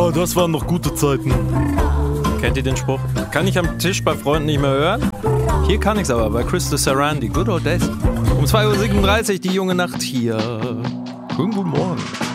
Ja, das waren noch gute Zeiten. Kennt ihr den Spruch? Kann ich am Tisch bei Freunden nicht mehr hören? Hier kann ich's aber, bei Krista Sarandon, Good Old Days. Um 2:37 Uhr die junge Nacht hier. Schönen guten Morgen.